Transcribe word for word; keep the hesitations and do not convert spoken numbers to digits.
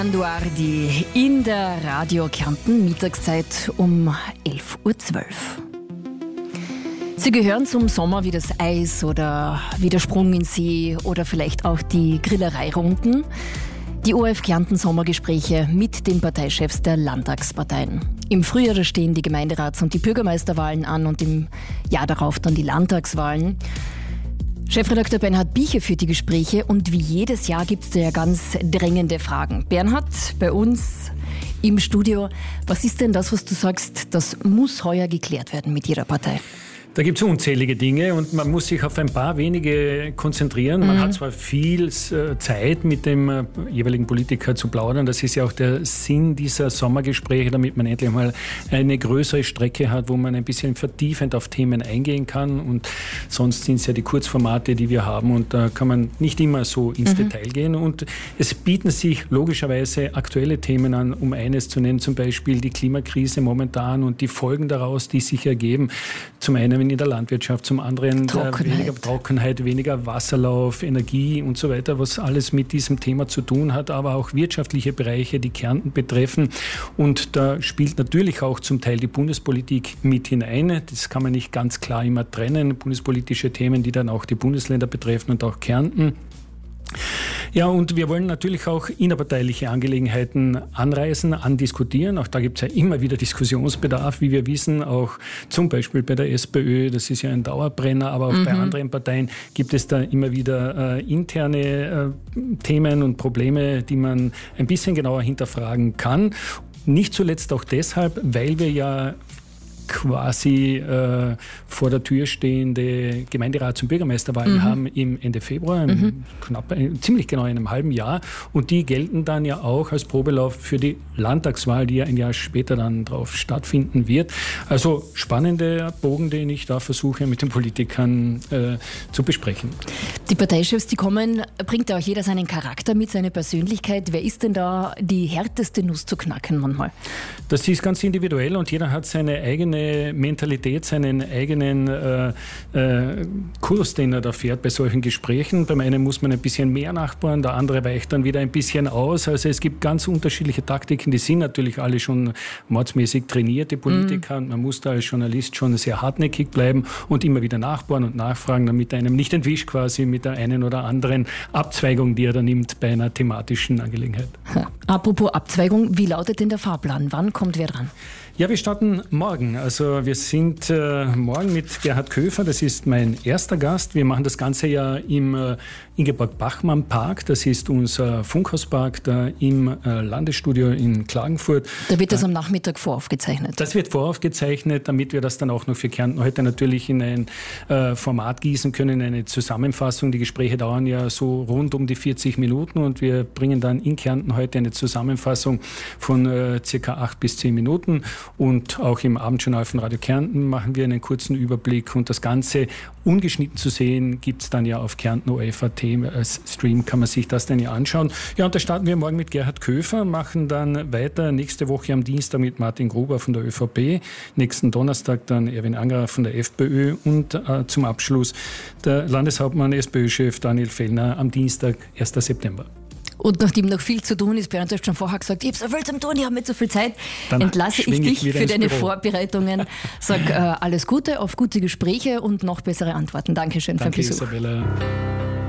Duardi in der Radio Kärnten, Mittagszeit um elf Uhr zwölf. Sie gehören zum Sommer wie das Eis oder wie der Sprung in See oder vielleicht auch die Grillereirunden. Die O R F Kärnten Sommergespräche mit den Parteichefs der Landtagsparteien. Im Frühjahr stehen die Gemeinderats- und die Bürgermeisterwahlen an und im Jahr darauf dann die Landtagswahlen. Chefredakteur Bernhard Biecher führt die Gespräche und wie jedes Jahr gibt es da ja ganz drängende Fragen. Bernhard, bei uns im Studio, was ist denn das, was du sagst, das muss heuer geklärt werden mit jeder Partei? Da gibt es unzählige Dinge und man muss sich auf ein paar wenige konzentrieren. Man mhm. hat zwar viel Zeit, mit dem äh, jeweiligen Politiker zu plaudern. Das ist ja auch der Sinn dieser Sommergespräche, damit man endlich mal eine größere Strecke hat, wo man ein bisschen vertiefend auf Themen eingehen kann. Und sonst sind es ja die Kurzformate, die wir haben. Und da kann man nicht immer so ins mhm. Detail gehen. Und es bieten sich logischerweise aktuelle Themen an, um eines zu nennen, zum Beispiel die Klimakrise momentan und die Folgen daraus, die sich ergeben. Zum einen in der Landwirtschaft, zum anderen Trockenheit. weniger Trockenheit, weniger Wasserlauf, Energie und so weiter, was alles mit diesem Thema zu tun hat, aber auch wirtschaftliche Bereiche, die Kärnten betreffen. Und da spielt natürlich auch zum Teil die Bundespolitik mit hinein. Das kann man nicht ganz klar immer trennen. Bundespolitische Themen, die dann auch die Bundesländer betreffen und auch Kärnten. Ja, und wir wollen natürlich auch innerparteiliche Angelegenheiten anreißen, andiskutieren. Auch da gibt es ja immer wieder Diskussionsbedarf, wie wir wissen, auch zum Beispiel bei der SPÖ, das ist ja ein Dauerbrenner, aber auch mhm. bei anderen Parteien gibt es da immer wieder äh, interne äh, Themen und Probleme, die man ein bisschen genauer hinterfragen kann. Nicht zuletzt auch deshalb, weil wir ja quasi äh, vor der Tür stehende Gemeinderats- und Bürgermeisterwahlen mhm. haben im Ende Februar, im mhm. knapp, ziemlich genau in einem halben Jahr. Und die gelten dann ja auch als Probelauf für die Landtagswahl, die ja ein Jahr später dann drauf stattfinden wird. Also spannender Bogen, den ich da versuche mit den Politikern äh, zu besprechen. Die Parteichefs, die kommen, bringt ja auch jeder seinen Charakter mit, seine Persönlichkeit. Wer ist denn da die härteste Nuss zu knacken manchmal? Das ist ganz individuell und jeder hat seine eigene Mentalität, seinen eigenen äh, äh, Kurs, den er da fährt bei solchen Gesprächen. Beim einen muss man ein bisschen mehr nachbohren, der andere weicht dann wieder ein bisschen aus. Also es gibt ganz unterschiedliche Taktiken, die sind natürlich alle schon mordsmäßig trainiert, die Politiker. Mhm. Und man muss da als Journalist schon sehr hartnäckig bleiben und immer wieder nachbohren und nachfragen, damit er einem nicht entwischt quasi mit der einen oder anderen Abzweigung, die er da nimmt bei einer thematischen Angelegenheit. Apropos Abzweigung, wie lautet denn der Fahrplan? Wann kommt wer dran? Ja, wir starten morgen. Also wir sind äh, morgen mit Gerhard Köfer, das ist mein erster Gast. Wir machen das Ganze ja im äh, Ingeborg-Bachmann-Park, das ist unser Funkhauspark da im äh, Landesstudio in Klagenfurt. Da wird das am Nachmittag voraufgezeichnet? Das wird voraufgezeichnet, damit wir das dann auch noch für Kärnten heute natürlich in ein äh, Format gießen können, eine Zusammenfassung. Die Gespräche dauern ja so rund um die vierzig Minuten und wir bringen dann in Kärnten heute eine Zusammenfassung von äh, circa acht bis zehn Minuten. Und auch im Abendjournal von Radio Kärnten machen wir einen kurzen Überblick und das Ganze ungeschnitten zu sehen gibt es dann ja auf Kärnten O R F Punkt A T. Als Stream kann man sich das dann ja anschauen. Ja, und da starten wir morgen mit Gerhard Köfer, machen dann weiter nächste Woche am Dienstag mit Martin Gruber von der ÖVP, nächsten Donnerstag dann Erwin Angerer von der FPÖ und äh, zum Abschluss der Landeshauptmann, SPÖ-Chef Daniel Fellner am Dienstag, ersten September. Und nachdem noch viel zu tun ist, Bernd hat schon vorher gesagt, ich habe so viel zum Tun, ich habe nicht so viel Zeit, dann entlasse ich dich ich für deine Büro. Vorbereitungen. Sag äh, alles Gute, auf gute Gespräche und noch bessere Antworten. Dankeschön Danke, für den Besuch. Isabella.